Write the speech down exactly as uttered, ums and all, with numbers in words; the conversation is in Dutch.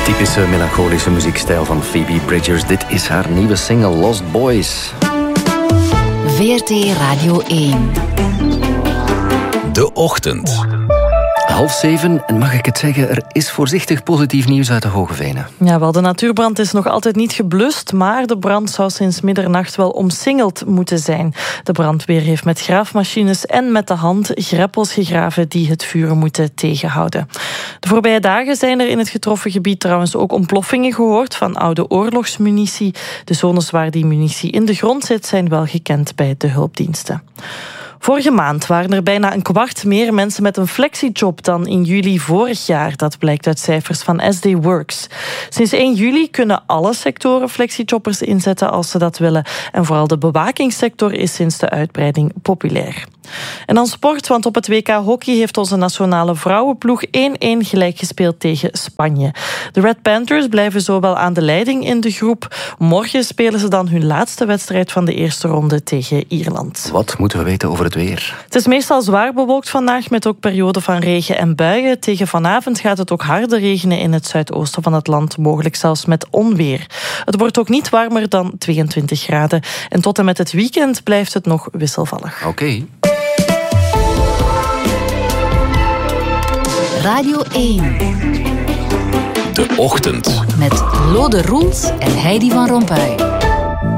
Typische melancholische muziekstijl van Phoebe Bridgers. Dit is haar nieuwe single Lost Boys. V R T Radio één. De Ochtend. Half zeven, en mag ik het zeggen, er is voorzichtig positief nieuws uit de Hoge Venen. Ja, wel, de natuurbrand is nog altijd niet geblust, maar de brand zou sinds middernacht wel omsingeld moeten zijn. De brandweer heeft met graafmachines en met de hand greppels gegraven die het vuur moeten tegenhouden. De voorbije dagen zijn er in het getroffen gebied trouwens ook ontploffingen gehoord van oude oorlogsmunitie. De zones waar die munitie in de grond zit zijn wel gekend bij de hulpdiensten. Vorige maand waren er bijna een kwart meer mensen met een flexiejob dan in juli vorig jaar. Dat blijkt uit cijfers van S D Works. Sinds één juli kunnen alle sectoren flexiejobbers inzetten als ze dat willen. En vooral de bewakingssector is sinds de uitbreiding populair. En dan sport, want op het W K hockey heeft onze nationale vrouwenploeg één-één gelijk gespeeld tegen Spanje. De Red Panthers blijven zo wel aan de leiding in de groep. Morgen spelen ze dan hun laatste wedstrijd van de eerste ronde tegen Ierland. Wat moeten we weten over het weer? Het is meestal zwaar bewolkt vandaag met ook perioden van regen en buien. Tegen vanavond gaat het ook harder regenen in het zuidoosten van het land, mogelijk zelfs met onweer. Het wordt ook niet warmer dan tweeëntwintig graden. En tot en met het weekend blijft het nog wisselvallig. Oké. Okay. Radio één. De Ochtend. Met Lode Roels en Heidi van Rompuy.